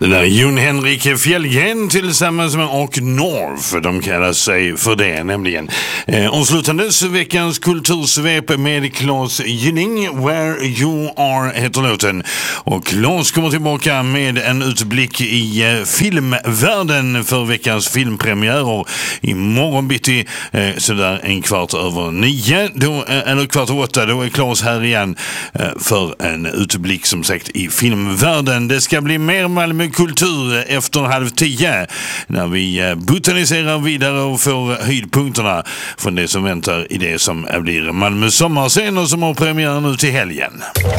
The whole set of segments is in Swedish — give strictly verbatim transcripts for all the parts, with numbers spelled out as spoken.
Det där är Jon Henrik Fjällgren tillsammans med och North, de kallar sig för det nämligen. Eh, avslutandes veckans kultursvep med Claes Gynning, Where You Are heter låten. Och Claes kommer tillbaka med en utblick i eh, filmvärlden för veckans filmpremiärer. Imorgon bitti eh, sådär en kvart över nio, då, eh, eller kvart över åtta, då är Claes här igen eh, för en utblick som sagt i filmvärlden. Det ska bli mer Malmö kultur efter halv tio när vi botaniserar vidare och får höjdpunkterna från det som väntar i det som blir Malmö sommarscener som har premiär nu till helgen.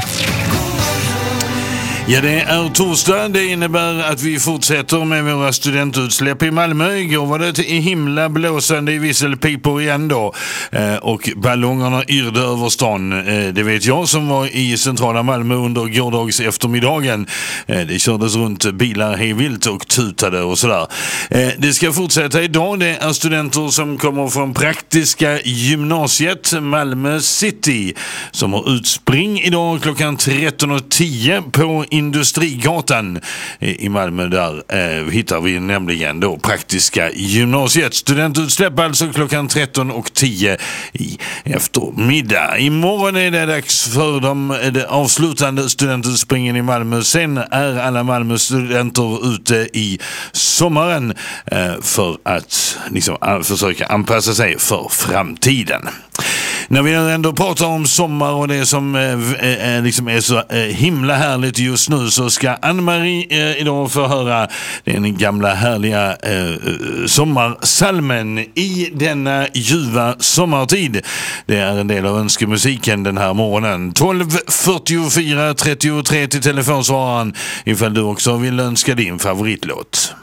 Ja, det är torsdag. Det innebär att vi fortsätter med våra studentutsläpp i Malmö. Igår var det i himla blåsande i visselpipor igen då. Eh, och ballongerna yrde över stan. Eh, det vet jag som var i centrala Malmö under gårdags eftermiddagen. Eh, det kördes runt bilar hejvilt och tutade och sådär. Eh, det ska fortsätta idag. Det är studenter som kommer från Praktiska gymnasiet Malmö City som har utspring idag klockan tretton och tio på Industrigatan i Malmö. Där eh, hittar vi nämligen då Praktiska gymnasiet. Studentutsläpp alltså klockan tretton och tio i eftermiddag. Imorgon är det dags för de, de avslutande studentutspringen i Malmö. Sen är alla Malmö studenter ute i sommaren eh, för att liksom, an- försöka anpassa sig för framtiden. När vi ändå pratar om sommar och det som eh, eh, liksom är så eh, himla härligt just nu, så ska Ann-Marie eh, idag få höra den gamla härliga eh, sommarsalmen I denna ljuva sommartid. Det är en del av önskemusiken den här morgonen. tolv fyrtiofyra trettiotre till telefonsvararen ifall du också vill önska din favoritlåt.